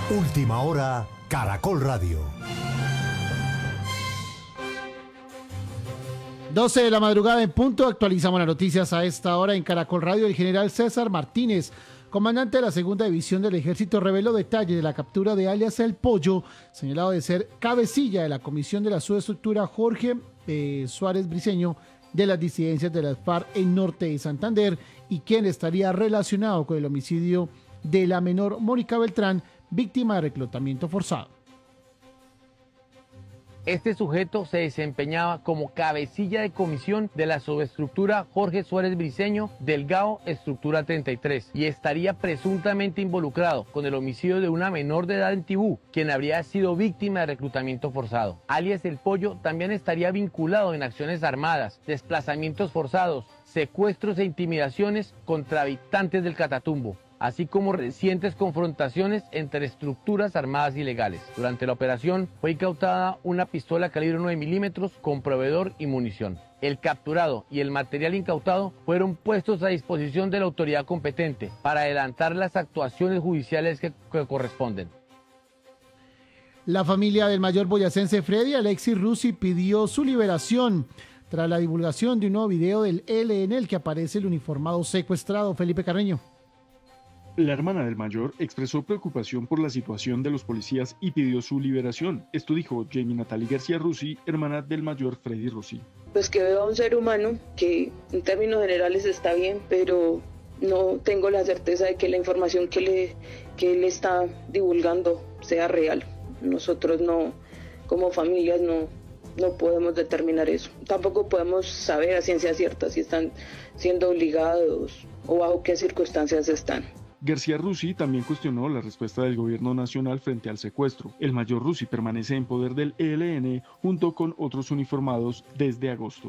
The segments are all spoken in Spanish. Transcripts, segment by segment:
Última hora, Caracol Radio. 12 de la madrugada en punto, actualizamos las noticias a esta hora en Caracol Radio. El general César Martínez, comandante de la segunda división del ejército, reveló detalles de la captura de alias El Pollo, señalado de ser cabecilla de la comisión de la subestructura Jorge Suárez Briceño de las disidencias de las FARC en norte de Santander, y quien estaría relacionado con el homicidio de la menor Mónica Beltrán, víctima de reclutamiento forzado. Este sujeto se desempeñaba como cabecilla de comisión de la subestructura Jorge Suárez Briceño del GAO Estructura 33 y estaría presuntamente involucrado con el homicidio de una menor de edad en Tibú, quien habría sido víctima de reclutamiento forzado. Alias El Pollo también estaría vinculado en acciones armadas, desplazamientos forzados, secuestros e intimidaciones contra habitantes del Catatumbo, así como recientes confrontaciones entre estructuras armadas ilegales. Durante la operación fue incautada una pistola calibre 9 milímetros con proveedor y munición. El capturado y el material incautado fueron puestos a disposición de la autoridad competente para adelantar las actuaciones judiciales que corresponden. La familia del mayor boyacense Freddy Alexis Rusi pidió su liberación tras la divulgación de un nuevo video del ELN en el que aparece el uniformado secuestrado. Felipe Carreño. La hermana del mayor expresó preocupación por la situación de los policías y pidió su liberación. Esto dijo Jamie Natalie García Rusi, hermana del mayor Freddy Rusi. Pues que veo a un ser humano que en términos generales está bien, pero no tengo la certeza de que la información que él está divulgando sea real. Nosotros no, como familias, no podemos determinar eso. Tampoco podemos saber a ciencia cierta si están siendo obligados o bajo qué circunstancias están. García Rusi también cuestionó la respuesta del gobierno nacional frente al secuestro. El mayor Rusi permanece en poder del ELN junto con otros uniformados desde agosto.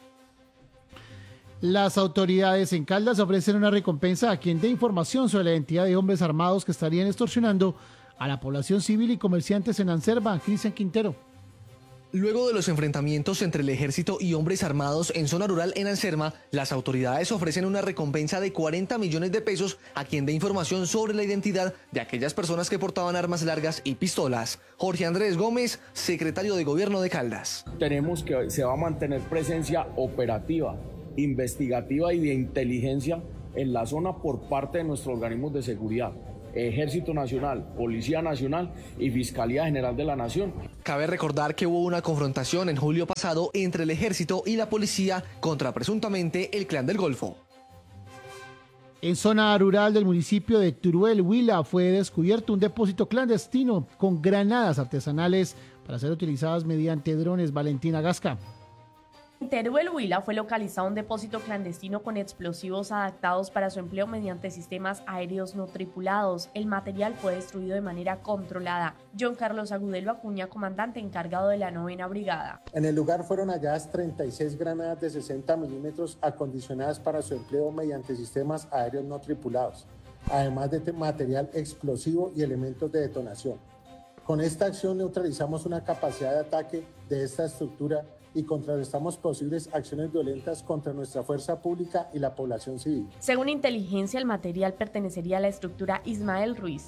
Las autoridades en Caldas ofrecen una recompensa a quien dé información sobre la identidad de hombres armados que estarían extorsionando a la población civil y comerciantes en Anserma. Cristian Quintero. Luego de los enfrentamientos entre el ejército y hombres armados en zona rural en Anserma, las autoridades ofrecen una recompensa de 40 millones de pesos a quien dé información sobre la identidad de aquellas personas que portaban armas largas y pistolas. Jorge Andrés Gómez, secretario de Gobierno de Caldas. Tenemos que se va a mantener presencia operativa, investigativa y de inteligencia en la zona por parte de nuestros organismos de seguridad. Ejército Nacional, Policía Nacional y Fiscalía General de la Nación. Cabe recordar que hubo una confrontación en julio pasado entre el ejército y la policía contra presuntamente el Clan del Golfo. En zona rural del municipio de Teruel, Huila, fue descubierto un depósito clandestino con granadas artesanales para ser utilizadas mediante drones. Valentina Gasca. En Teruel, Huila, fue localizado un depósito clandestino con explosivos adaptados para su empleo mediante sistemas aéreos no tripulados. El material fue destruido de manera controlada. John Carlos Agudelo Acuña, comandante encargado de la 9ª Brigada. En el lugar fueron halladas 36 granadas de 60 milímetros acondicionadas para su empleo mediante sistemas aéreos no tripulados, además de material explosivo y elementos de detonación. Con esta acción neutralizamos una capacidad de ataque de esta estructura y contrarrestamos posibles acciones violentas contra nuestra fuerza pública y la población civil. Según inteligencia, el material pertenecería a la estructura Ismael Ruiz.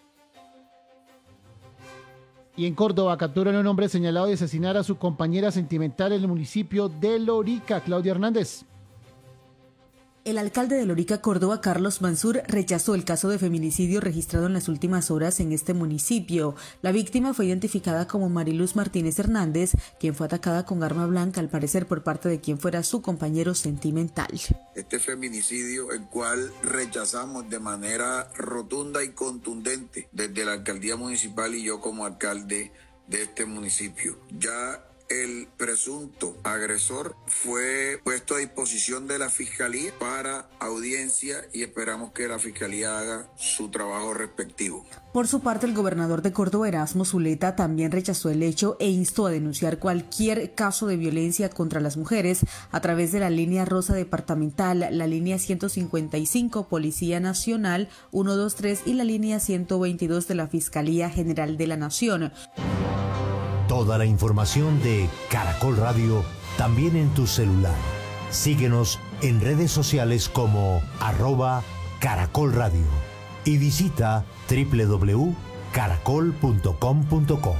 Y en Córdoba capturan a un hombre señalado de asesinar a su compañera sentimental en el municipio de Lorica. Claudia Hernández. El alcalde de Lorica, Córdoba, Carlos Mansur, rechazó el caso de feminicidio registrado en las últimas horas en este municipio. La víctima fue identificada como Mariluz Martínez Hernández, quien fue atacada con arma blanca, al parecer por parte de quien fuera su compañero sentimental. Este feminicidio, el cual rechazamos de manera rotunda y contundente desde la alcaldía municipal y yo como alcalde de este municipio. Ya el presunto agresor fue puesto a disposición de la Fiscalía para audiencia y esperamos que la Fiscalía haga su trabajo respectivo. Por su parte, el gobernador de Córdoba, Erasmo Zuleta, también rechazó el hecho e instó a denunciar cualquier caso de violencia contra las mujeres a través de la línea rosa departamental, la línea 155 Policía Nacional 123 y la línea 122 de la Fiscalía General de la Nación. Toda la información de Caracol Radio también en tu celular. Síguenos en redes sociales como @Caracol Radio y visita caracol.com.co.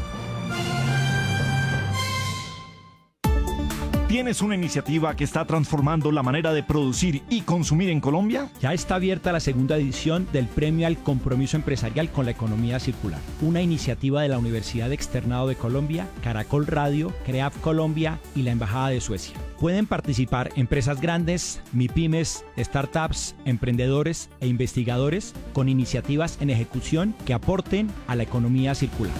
¿Tienes una iniciativa que está transformando la manera de producir y consumir en Colombia? Ya está abierta la segunda edición del Premio al Compromiso Empresarial con la Economía Circular, una iniciativa de la Universidad Externado de Colombia, Caracol Radio, CREAF Colombia y la Embajada de Suecia. Pueden participar empresas grandes, MIPYMES, startups, emprendedores e investigadores con iniciativas en ejecución que aporten a la economía circular.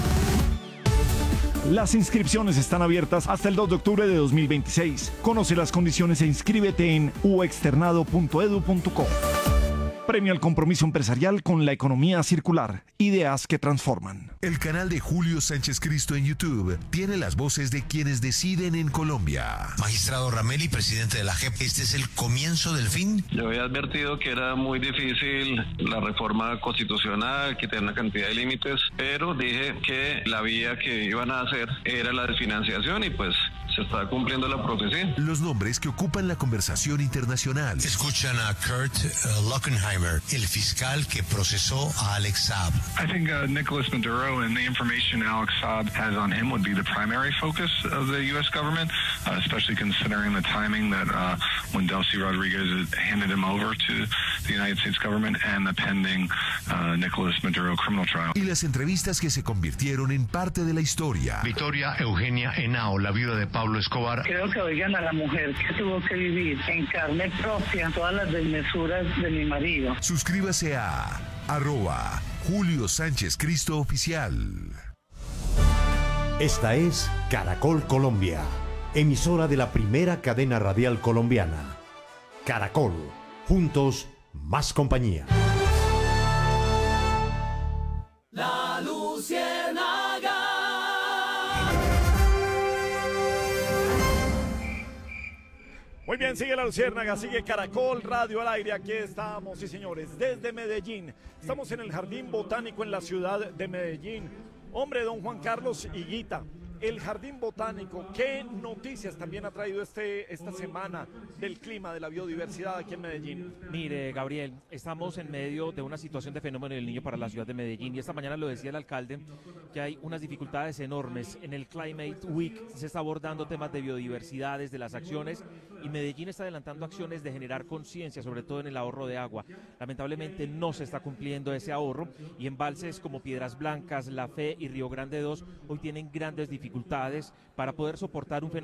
Las inscripciones están abiertas hasta el 2 de octubre de 2026. Conoce las condiciones e inscríbete en uexternado.edu.co. Premio al compromiso empresarial con la economía circular. Ideas que transforman. El canal de Julio Sánchez Cristo en YouTube tiene las voces de quienes deciden en Colombia. Magistrado Rameli, presidente de la JEP, ¿este es el comienzo del fin? Yo había advertido que era muy difícil la reforma constitucional, que tenía una cantidad de límites, pero dije que la vía que iban a hacer era la de financiación y pues se está cumpliendo la profecía. Los nombres que ocupan la conversación internacional. Escuchan a Kurt Lockenheimer, el fiscal que procesó a Alex Saab. I think Nicolas Maduro and the information Alex Saab has on him would be the primary focus of the U.S. government, especially considering the timing that when Delcy Rodriguez handed him over to the United States government and the pending Nicolas Maduro criminal trial. Y las entrevistas que se convirtieron en parte de la historia. Victoria Eugenia Henao, la viuda de Pablo Escobar. Creo que oigan a la mujer que tuvo que vivir en carne propia todas las desmesuras de mi marido. Suscríbase a @Julio Sánchez Cristo Oficial. Esta es Caracol Colombia, emisora de la primera cadena radial colombiana. Caracol, juntos, más compañía. La Luciérnaga. Muy bien, sigue la Luciérnaga, sigue Caracol Radio al aire. Aquí estamos, sí señores, desde Medellín. Estamos en el Jardín Botánico en la ciudad de Medellín. Hombre, don Juan Carlos Higuita, el Jardín Botánico, ¿qué noticias también ha traído esta semana del clima, de la biodiversidad aquí en Medellín? Mire, Gabriel, estamos en medio de una situación de fenómeno del niño para la ciudad de Medellín y esta mañana lo decía el alcalde que hay unas dificultades enormes. En el Climate Week se está abordando temas de biodiversidad desde las acciones y Medellín está adelantando acciones de generar conciencia, sobre todo en el ahorro de agua. Lamentablemente no se está cumpliendo ese ahorro y embalses como Piedras Blancas, La Fe y Río Grande II hoy tienen grandes dificultades para poder soportar un fenómeno